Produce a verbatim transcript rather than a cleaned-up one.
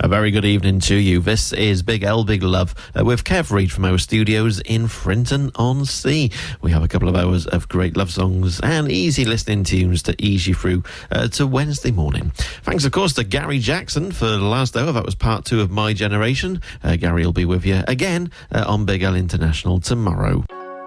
very good evening to you. This is Big L, Big Love, uh, with Kev Reid from our studios in Frinton-on-Sea. We have a couple of hours of great love songs and easy listening tunes to ease you through uh, to Wednesday morning. Thanks, of course, to Gary Jackson for the last hour. That was part two of My Generation. Uh, Gary will be with you again uh, on Big L International tomorrow.